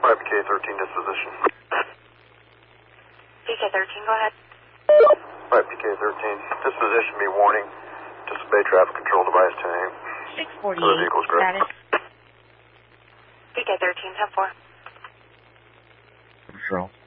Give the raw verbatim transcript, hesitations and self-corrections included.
Alright, P K thirteen disposition. P K thirteen, go ahead. Alright, P K thirteen. Disposition be warning. Disobey traffic control device ten A. six forty-eight, status. P K thirteen, ten four. Control.